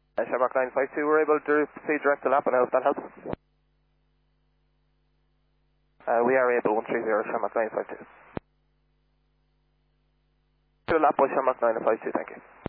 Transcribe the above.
Shamrock 952, we're able to proceed direct to lap, and I hope that helps. We are able 130, Shamrock 952. To lap with Shamrock 952, thank you.